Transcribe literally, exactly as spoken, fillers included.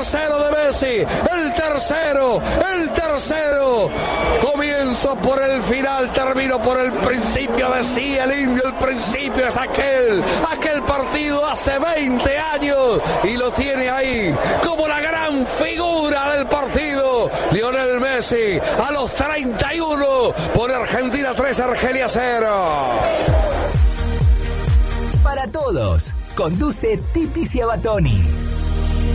tercero de Messi, el tercero, el tercero. Comienzo por el final, termino por el principio, decía el Indio. El principio es aquel, aquel partido hace veinte años y lo tiene ahí como la gran figura del partido. Lionel Messi a los treinta y uno por Argentina tres, Argelia cero. Para todos, conduce Titi Ciabatoni.